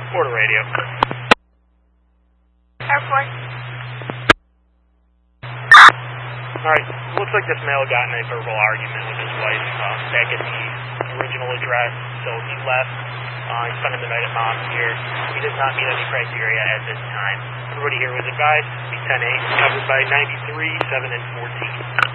Border radio. Airport. Alright, looks like this male got in a verbal argument with his wife back at the original address, so he left. He's spending the night at Mom's here. He does not meet any criteria at this time. Everybody here was advised, be 10-8, covered by 93, 7, and 14.